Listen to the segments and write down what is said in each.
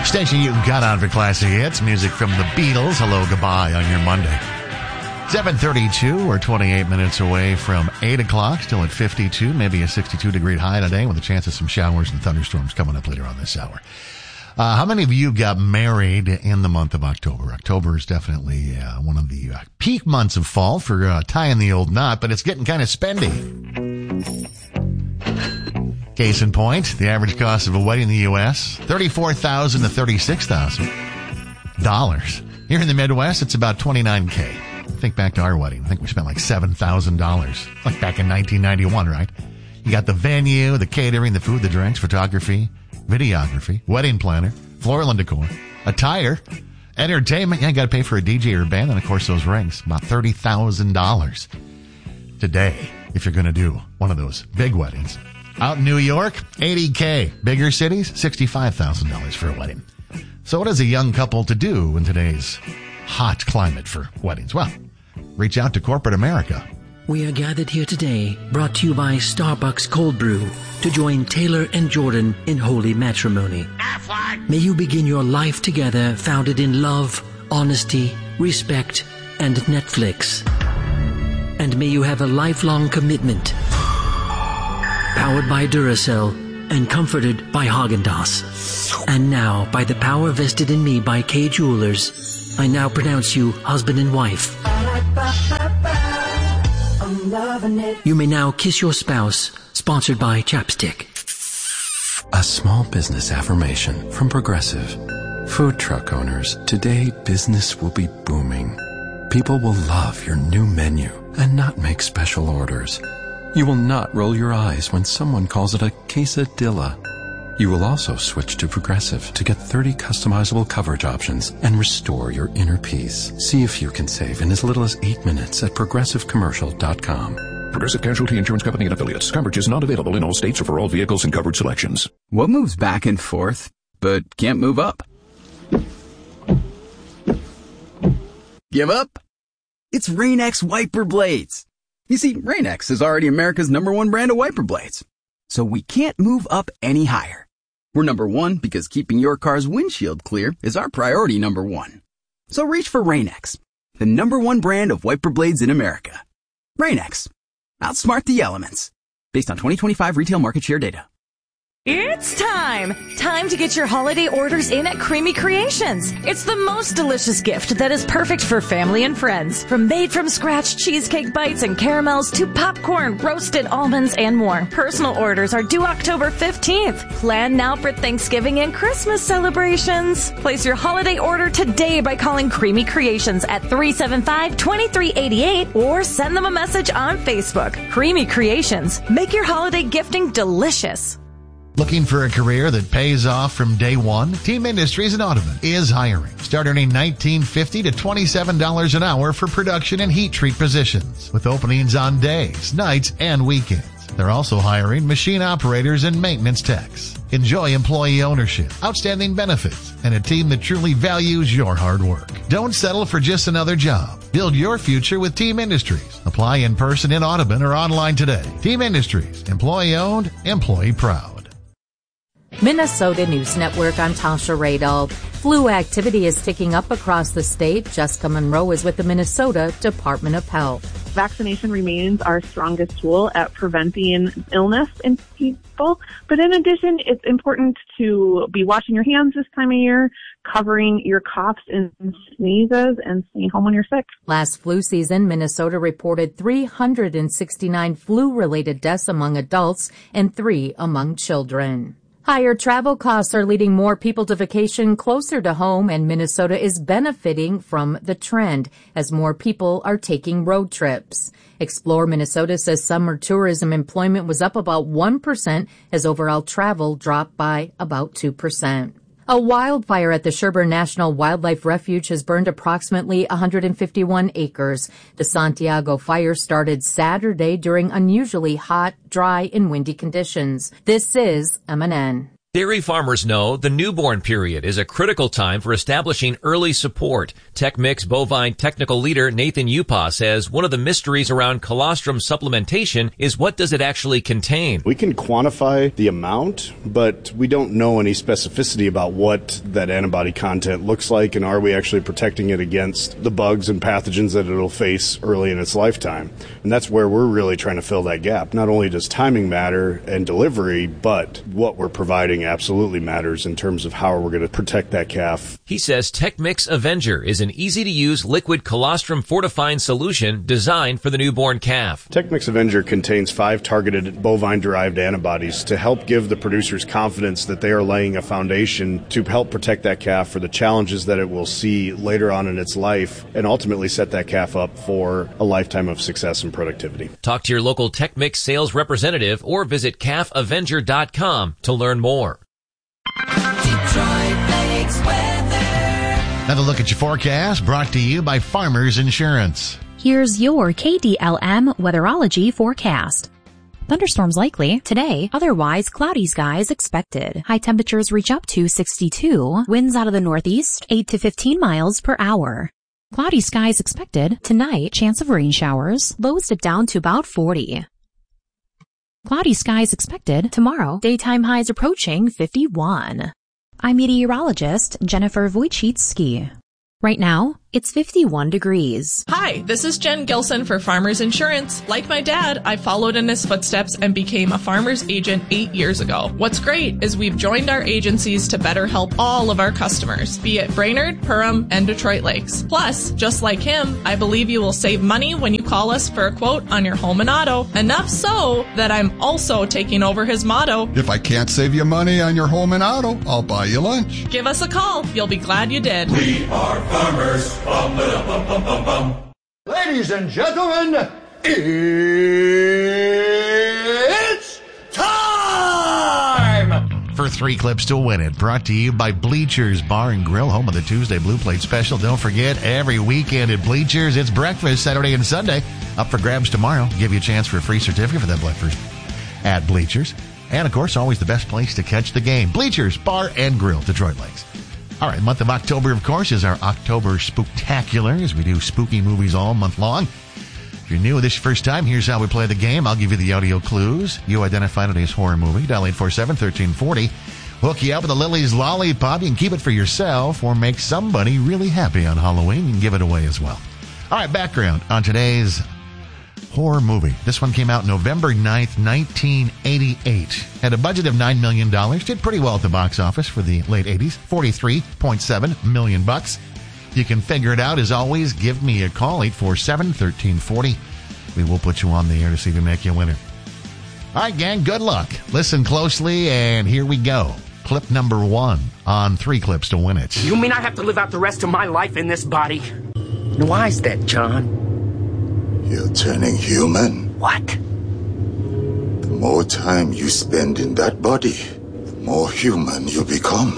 Station you can count on for classic hits. Music from the Beatles. Hello, goodbye on your Monday. 7:32. We're 28 minutes away from 8 o'clock. Still at 52, maybe a 62-degree high today with a chance of some showers and thunderstorms coming up later on this hour. How many of you got married in the month of October? October is definitely one of the peak months of fall for tying the old knot, but it's getting kind of spendy. Case in point, the average cost of a wedding in the U.S., $34,000 to $36,000. Here in the Midwest, it's about $29K. Think back to our wedding. I think we spent like $7,000, like back in 1991, right? You got the venue, the catering, the food, the drinks, photography, videography, wedding planner, floral and decor, attire, entertainment. Yeah, you got to pay for a DJ or a band, and of course those rings. About $30,000 today if you're going to do one of those big weddings. Out in New York, $80K. Bigger cities, $65,000 for a wedding. So what is a young couple to do in today's hot climate for weddings? Well, reach out to corporate America. We are gathered here today, brought to you by Starbucks Cold Brew, to join Taylor and Jordan in holy matrimony. May you begin your life together, founded in love, honesty, respect, and Netflix. And may you have a lifelong commitment, powered by Duracell and comforted by Häagen-Dazs. And now, by the power vested in me by Kay Jewelers, I now pronounce you husband and wife. You may now kiss your spouse, sponsored by Chapstick. A small business affirmation from Progressive. Food truck owners, today business will be booming. People will love your new menu and not make special orders. You will not roll your eyes when someone calls it a quesadilla. You will also switch to Progressive to get 30 customizable coverage options and restore your inner peace. See if you can save in as little as 8 minutes at ProgressiveCommercial.com. Progressive Casualty Insurance Company and Affiliates. Coverage is not available in all states or for all vehicles and coverage selections. What moves back and forth, but can't move up? Give up? It's Rain-X wiper blades. You see, Rain-X is already America's #1 brand of wiper blades. So we can't move up any higher. We're #1 because keeping your car's windshield clear is our priority #1. So reach for Rain-X, the #1 brand of wiper blades in America. Rain-X. Outsmart the elements. Based on 2025 retail market share data. It's time! Time to get your holiday orders in at Creamy Creations. It's the most delicious gift that is perfect for family and friends. From made-from-scratch cheesecake bites and caramels to popcorn, roasted almonds, and more. Personal orders are due October 15th. Plan now for Thanksgiving and Christmas celebrations. Place your holiday order today by calling Creamy Creations at 375-2388 or send them a message on Facebook. Creamy Creations. Make your holiday gifting delicious. Looking for a career that pays off from day one? Team Industries in Audubon is hiring. Start earning $19.50 to $27 an hour for production and heat treat positions, with openings on days, nights, and weekends. They're also hiring machine operators and maintenance techs. Enjoy employee ownership, outstanding benefits, and a team that truly values your hard work. Don't settle for just another job. Build your future with Team Industries. Apply in person in Audubon or online today. Team Industries, employee owned, employee proud. Minnesota News Network, I'm Tasha Radel. Flu activity is ticking up across the state. Jessica Monroe is with the Minnesota Department of Health. Vaccination remains our strongest tool at preventing illness in people. But in addition, it's important to be washing your hands this time of year, covering your coughs and sneezes, and staying home when you're sick. Last flu season, Minnesota reported 369 flu-related deaths among adults and 3 among children. Higher travel costs are leading more people to vacation closer to home, and Minnesota is benefiting from the trend as more people are taking road trips. Explore Minnesota says summer tourism employment was up about 1% as overall travel dropped by about 2%. A wildfire at the Sherburne National Wildlife Refuge has burned approximately 151 acres. The Santiago fire started Saturday during unusually hot, dry, and windy conditions. This is MNN. Dairy farmers know the newborn period is a critical time for establishing early support. TechMix bovine technical leader Nathan Upa says one of the mysteries around colostrum supplementation is what does it actually contain? We can quantify the amount, but we don't know any specificity about what that antibody content looks like, and are we actually protecting it against the bugs and pathogens that it'll face early in its lifetime. And that's where we're really trying to fill that gap. Not only does timing matter and delivery, but what we're providing absolutely matters in terms of how we're going to protect that calf. He says TechMix Avenger is an easy-to-use liquid colostrum fortifying solution designed for the newborn calf. TechMix Avenger contains 5 targeted bovine-derived antibodies to help give the producers confidence that they are laying a foundation to help protect that calf for the challenges that it will see later on in its life and ultimately set that calf up for a lifetime of success and productivity. Talk to your local TechMix sales representative or visit calfavenger.com to learn more. Another look at your forecast brought to you by Farmers Insurance. Here's your KDLM weatherology forecast. Thunderstorms likely today, otherwise cloudy skies expected. High temperatures reach up to 62, winds out of the northeast 8 to 15 miles per hour. Cloudy skies expected tonight, chance of rain showers, lows dip down to about 40. Cloudy skies expected tomorrow, daytime highs approaching 51. I'm meteorologist Jennifer Wojcicki. Right now, it's 51 degrees. Hi, this is Jen Gilson for Farmers Insurance. Like my dad, I followed in his footsteps and became a farmer's agent 8 years ago. What's great is we've joined our agencies to better help all of our customers, be it Brainerd, Perham, and Detroit Lakes. Plus, just like him, I believe you will save money when you call us for a quote on your home and auto. Enough so that I'm also taking over his motto. If I can't save you money on your home and auto, I'll buy you lunch. Give us a call. You'll be glad you did. We are farmers. Bum, ba, bum, bum, bum, bum. Ladies and gentlemen, it's time for 3 clips to win it. Brought to you by Bleachers Bar and Grill, home of the Tuesday Blue Plate Special. Don't forget, every weekend at Bleachers, it's breakfast Saturday and Sunday. Up for grabs tomorrow. Give you a chance for a free certificate for that breakfast at Bleachers. And, of course, always the best place to catch the game. Bleachers Bar and Grill, Detroit Lakes. All right, month of October, of course, is our October Spooktacular, as we do spooky movies all month long. If you're new, this is your first time, here's how we play the game. I'll give you the audio clues. You identify today's horror movie. Dial 847-1340. Hook you up with a Lily's Lollipop. You can keep it for yourself or make somebody really happy on Halloween. You can give it away as well. All right, background on today's horror movie. This one came out November 9th, 1988. Had a budget of $9 million. Did pretty well at the box office for the late 80s. $43.7 million. You can figure it out. As always, give me a call, 847-1340. We will put you on the air to see if we make you a winner. All right, gang, good luck. Listen closely, and here we go. Clip number 1 on 3 clips to win it. You mean I have to live out the rest of my life in this body? Why is that, John? You're turning human. What? The more time you spend in that body, the more human you become.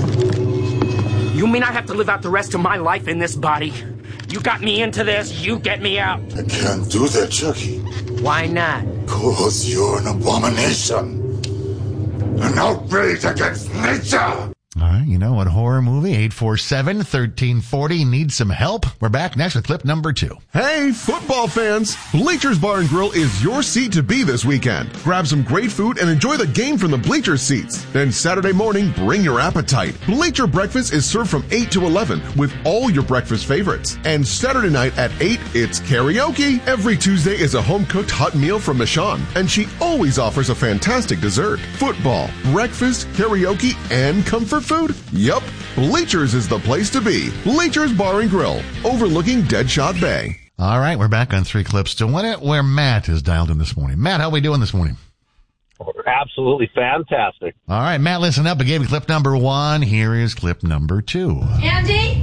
You mean I have to live out the rest of my life in this body? You got me into this, you get me out. I can't do that, Chucky. Why not? 'Cause you're an abomination. An outrage against nature. All right, you know what horror movie? 847-1340. Need some help? We're back next with clip number 2. Hey, football fans! Bleachers Bar and Grill is your seat to be this weekend. Grab some great food and enjoy the game from the bleacher seats. Then Saturday morning, bring your appetite. Bleacher breakfast is served from 8 to 11 with all your breakfast favorites. And Saturday night at 8, it's karaoke. Every Tuesday is a home-cooked hot meal from Michonne, and she always offers a fantastic dessert. Football, breakfast, karaoke, and comfort food? Yup, Bleachers is the place to be. Bleachers Bar and Grill, overlooking Deadshot Bay. All right, we're back on 3 clips to win it, where Matt is dialed in this morning. Matt, how are we doing this morning? Absolutely fantastic. All right, Matt, listen up. I gave you clip number 1. Here is clip number 2. Andy?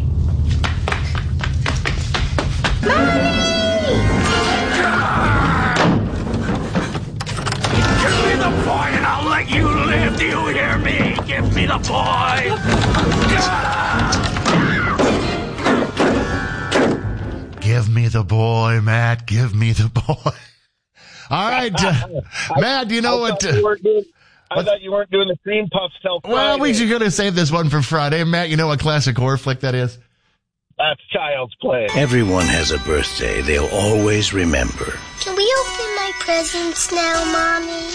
Give me the boy and I'll let you live. Do you hear me? Give me the boy. Give me the boy, Matt. Give me the boy. All right, Matt, you know what? I thought you weren't doing the cream puffs till Friday. Well, we should go to save this one for Friday. Matt, you know what classic horror flick that is? That's Child's Play. Everyone has a birthday they'll always remember. Can we open my presents now, Mommy?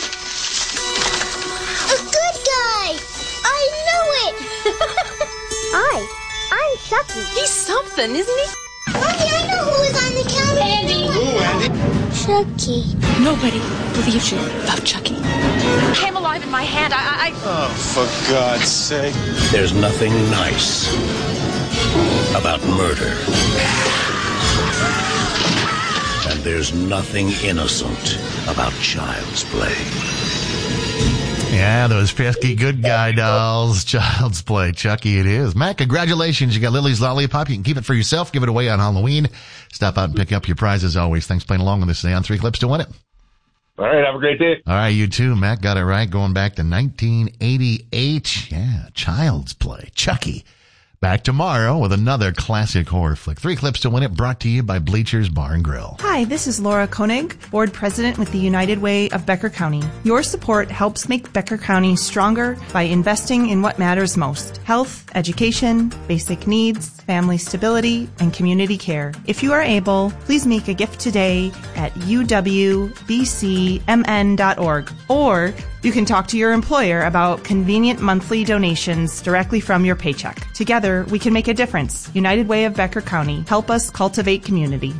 A good guy! I knew it! I'm Chucky. He's something, isn't he? Mommy, I know who was on the counter. Andy. Who, Andy? Chucky. Nobody believes you about Chucky. Came alive in my hand. Oh, for God's sake. There's nothing nice about murder. And there's nothing innocent about Child's Play. Yeah, those pesky good guy dolls. Child's Play. Chucky it is. Matt, congratulations. You got Lily's Lollipop. You can keep it for yourself. Give it away on Halloween. Stop out and pick up your prize as always. Thanks for playing along with us today on 3 Clips to Win It. All right, have a great day. All right, you too. Matt got it right. Going back to 1988. Yeah, Child's Play. Chucky. Back tomorrow with another classic horror flick. 3 Clips to Win It, brought to you by Bleachers Bar and Grill. Hi, this is Laura Koenig, Board President with the United Way of Becker County. Your support helps make Becker County stronger by investing in what matters most: health, education, basic needs, family stability, and community care. If you are able, please make a gift today at uwbcmn.org, or you can talk to your employer about convenient monthly donations directly from your paycheck. Together, we can make a difference. United Way of Becker County. Help us cultivate community.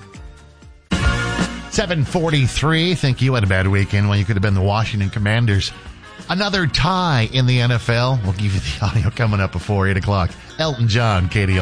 7:43. Think you had a bad weekend when you could have been the Washington Commanders. Another tie in the NFL. We'll give you the audio coming up before 8 o'clock. Elton John, KDO.